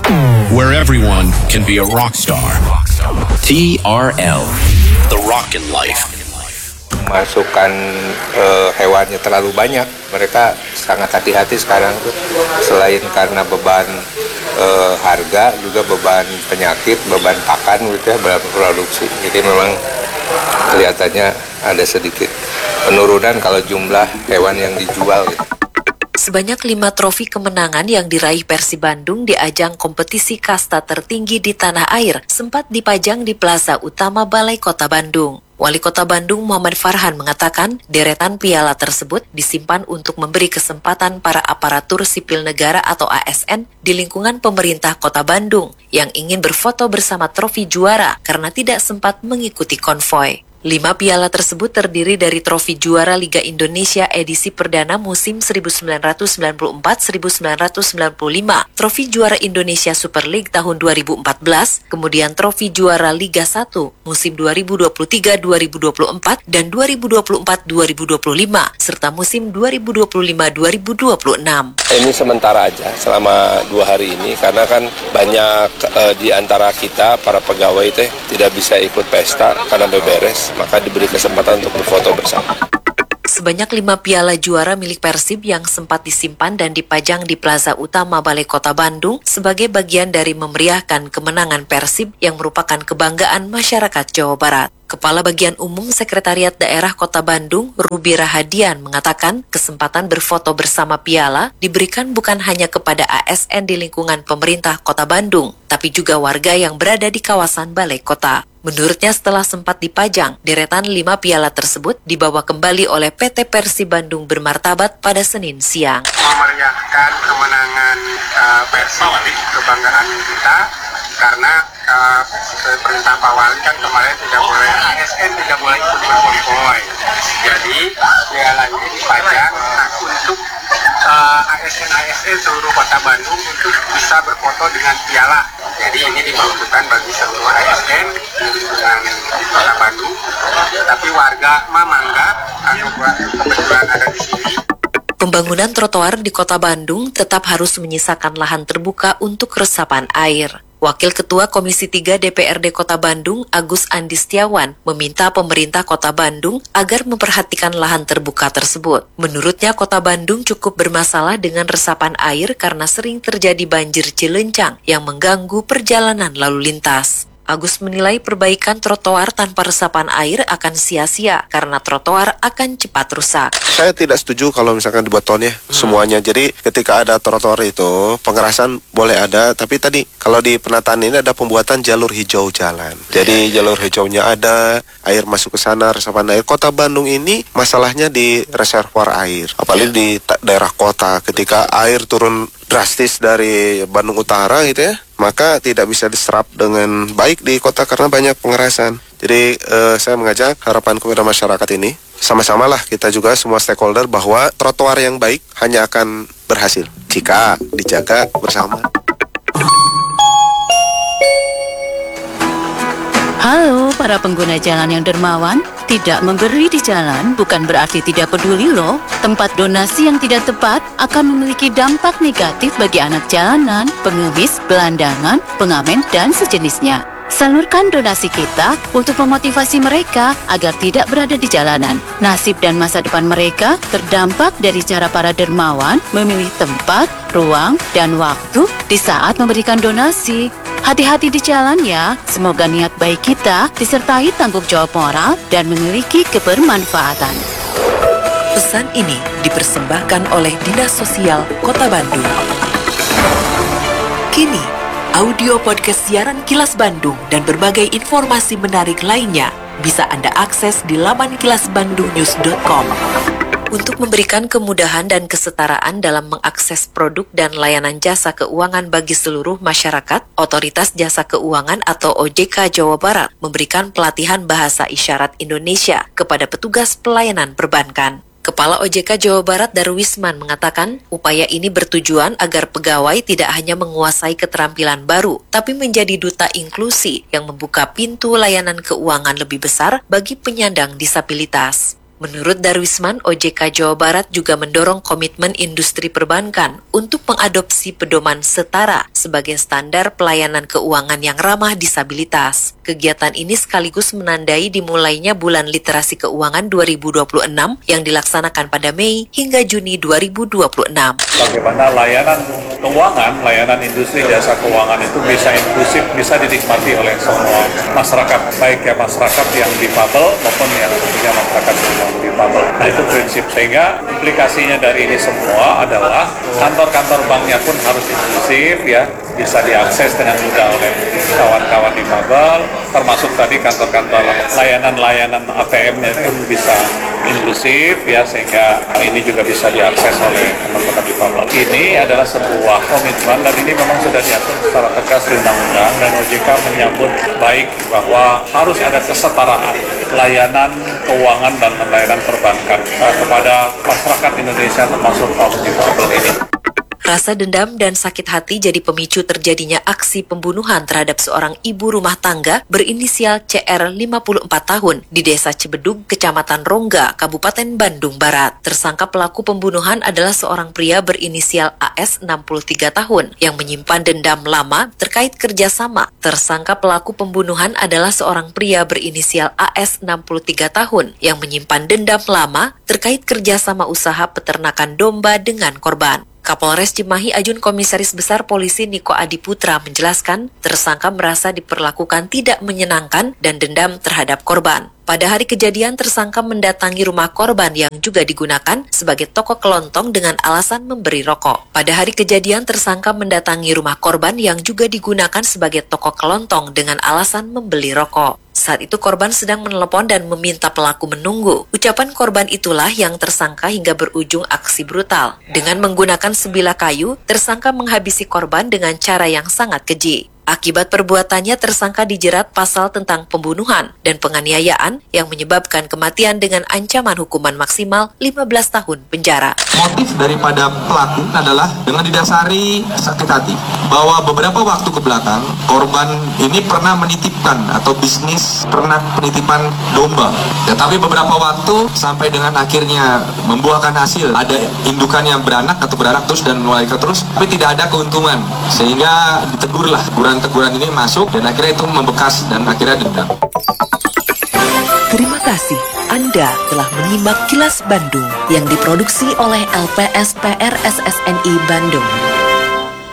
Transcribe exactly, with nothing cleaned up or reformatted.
Where everyone can be a rock star. T R L, The Rockin' Life. Masukan uh, hewannya terlalu banyak, mereka sangat hati-hati sekarang tuh. Selain karena beban uh, harga, juga beban penyakit, beban pakan gitu ya, beban produksi. Jadi memang kelihatannya ada sedikit penurunan kalau jumlah hewan yang dijual gitu. Sebanyak lima trofi kemenangan yang diraih Persib Bandung di ajang kompetisi kasta tertinggi di tanah air sempat dipajang di Plaza Utama Balai Kota Bandung. Wali Kota Bandung Muhammad Farhan mengatakan deretan piala tersebut disimpan untuk memberi kesempatan para aparatur sipil negara atau A S N di lingkungan pemerintah Kota Bandung yang ingin berfoto bersama trofi juara karena tidak sempat mengikuti konvoi. Lima piala tersebut terdiri dari trofi juara Liga Indonesia edisi perdana musim seribu sembilan ratus sembilan puluh empat sampai seribu sembilan ratus sembilan puluh lima, trofi juara Indonesia Super League tahun dua ribu empat belas, kemudian trofi juara Liga satu musim dua ribu dua puluh tiga dua ribu dua puluh empat dan dua ribu dua puluh empat dua ribu dua puluh lima, serta musim dua ribu dua puluh lima dua ribu dua puluh enam. Ini sementara aja selama dua hari ini karena kan banyak uh, di antara kita para pegawai teh tidak bisa ikut pesta karena beberes. Maka diberi kesempatan untuk berfoto bersama. Sebanyak lima piala juara milik Persib yang sempat disimpan dan dipajang di Plaza Utama Balai Kota Bandung sebagai bagian dari memeriahkan kemenangan Persib yang merupakan kebanggaan masyarakat Jawa Barat. Kepala Bagian Umum Sekretariat Daerah Kota Bandung, Ruby Rahadian, mengatakan kesempatan berfoto bersama piala diberikan bukan hanya kepada A S N di lingkungan pemerintah Kota Bandung, tapi juga warga yang berada di kawasan Balai Kota. Menurutnya setelah sempat dipajang, deretan lima piala tersebut dibawa kembali oleh P T Persib Bandung Bermartabat pada Senin siang. Memeriahkan kemenangan uh, Persib, kebanggaan kita, karena uh, perintah Pak Wali kan kemarin tidak boleh, A S N tidak boleh ikut berkonvoi. Jadi piala ini dipajang nah, untuk uh, A S N A S N seluruh Kota Bandung untuk bisa berfoto dengan piala. Jadi ini diperuntukkan bagi seluruh A S N di lingkungan Kota Bandung. Tapi warga Mamangga atau kebetulan ada di sini. Pembangunan trotoar di Kota Bandung tetap harus menyisakan lahan terbuka untuk resapan air. Wakil Ketua Komisi tiga D P R D Kota Bandung, Agus Andi Setiawan, meminta pemerintah Kota Bandung agar memperhatikan lahan terbuka tersebut. Menurutnya, Kota Bandung cukup bermasalah dengan resapan air karena sering terjadi banjir cilencang yang mengganggu perjalanan lalu lintas. Agus menilai perbaikan trotoar tanpa resapan air akan sia-sia karena trotoar akan cepat rusak. Saya tidak setuju kalau misalkan dibeton ya hmm. semuanya. Jadi ketika ada trotoar itu pengerasan boleh ada, tapi tadi kalau di penataan ini ada pembuatan jalur hijau jalan. Jadi jalur hijaunya ada, air masuk ke sana, resapan air. Kota Bandung ini masalahnya di reservoir air, apalagi di ta- daerah kota. Ketika air turun drastis dari Bandung Utara gitu ya, maka tidak bisa diserap dengan baik di kota karena banyak pengerasan. Jadi eh, saya mengajak harapan kepada masyarakat ini, sama-samalah kita juga semua stakeholder bahwa trotoar yang baik hanya akan berhasil jika dijaga bersama. Halo para pengguna jalan yang dermawan, tidak memberi di jalan bukan berarti tidak peduli loh. Tempat donasi yang tidak tepat akan memiliki dampak negatif bagi anak jalanan, pengemis, gelandangan, pengamen, dan sejenisnya. Salurkan donasi kita untuk memotivasi mereka agar tidak berada di jalanan. Nasib dan masa depan mereka terdampak dari cara para dermawan memilih tempat, ruang, dan waktu di saat memberikan donasi. Hati-hati di jalan ya, semoga niat baik kita disertai tanggung jawab moral dan memiliki kebermanfaatan. Pesan ini dipersembahkan oleh Dinas Sosial Kota Bandung. Kini, audio podcast siaran Kilas Bandung dan berbagai informasi menarik lainnya bisa Anda akses di laman kilas bandung news dot com. Untuk memberikan kemudahan dan kesetaraan dalam mengakses produk dan layanan jasa keuangan bagi seluruh masyarakat, Otoritas Jasa Keuangan atau O J K Jawa Barat memberikan pelatihan bahasa isyarat Indonesia kepada petugas pelayanan perbankan. Kepala O J K Jawa Barat Darwisman mengatakan, upaya ini bertujuan agar pegawai tidak hanya menguasai keterampilan baru, tapi menjadi duta inklusi yang membuka pintu layanan keuangan lebih besar bagi penyandang disabilitas. Menurut Darwisman, O J K Jawa Barat juga mendorong komitmen industri perbankan untuk mengadopsi pedoman setara sebagai standar pelayanan keuangan yang ramah disabilitas. Kegiatan ini sekaligus menandai dimulainya Bulan Literasi Keuangan dua ribu dua puluh enam yang dilaksanakan pada Mei hingga Juni dua ribu dua puluh enam. Bagaimana layanan keuangan, layanan industri jasa keuangan itu bisa inklusif, bisa dinikmati oleh semua masyarakat, baik ya masyarakat yang difabel maupun yang tentunya masyarakat yang difabel. Nah itu prinsip, sehingga implikasinya dari ini semua adalah kantor-kantor banknya pun harus inklusif ya, bisa diakses dengan mudah oleh kawan-kawan difabel, termasuk tadi kantor-kantor layanan-layanan A T M-nya pun bisa inklusif ya, sehingga ini juga bisa diakses oleh teman-teman difabel. Ini adalah sebuah komitmen dan ini memang sudah diatur secara tegas di undang-undang, dan O J K menyambut baik bahwa harus ada kesetaraan layanan keuangan dan layanan perbankan uh, kepada masyarakat Indonesia termasuk kaum difabel ini. Rasa dendam dan sakit hati jadi pemicu terjadinya aksi pembunuhan terhadap seorang ibu rumah tangga berinisial C R lima puluh empat tahun di Desa Cibedug, Kecamatan Rongga, Kabupaten Bandung Barat. Tersangka pelaku pembunuhan adalah seorang pria berinisial A S enam puluh tiga tahun yang menyimpan dendam lama terkait kerjasama. Tersangka pelaku pembunuhan adalah seorang pria berinisial A S enam puluh tiga tahun yang menyimpan dendam lama terkait kerjasama usaha peternakan domba dengan korban. Kapolres Cimahi Ajun Komisaris Besar Polisi Niko Adiputra menjelaskan, tersangka merasa diperlakukan tidak menyenangkan dan dendam terhadap korban. Pada hari kejadian, tersangka mendatangi rumah korban yang juga digunakan sebagai toko kelontong dengan alasan memberi rokok. Pada hari kejadian, tersangka mendatangi rumah korban yang juga digunakan sebagai toko kelontong dengan alasan membeli rokok. Saat itu korban sedang menelepon dan meminta pelaku menunggu. Ucapan korban itulah yang tersangka hingga berujung aksi brutal. Dengan menggunakan sebilah kayu, tersangka menghabisi korban dengan cara yang sangat keji. Akibat perbuatannya, tersangka dijerat pasal tentang pembunuhan dan penganiayaan yang menyebabkan kematian dengan ancaman hukuman maksimal lima belas tahun penjara. Motif daripada pelaku adalah dengan didasari sakit hati bahwa beberapa waktu ke belakang korban ini pernah menitipkan atau bisnis pernah penitipan domba. Tetapi beberapa waktu sampai dengan akhirnya membuahkan hasil, ada indukan yang beranak atau beranak terus dan mulai terus, tapi tidak ada keuntungan, sehingga ditegurlah. Teguran ini masuk dan akhirnya itu membekas dan akhirnya dendam. Terima kasih Anda telah menyimak Kilas Bandung yang diproduksi oleh L P S P R S S N I Bandung.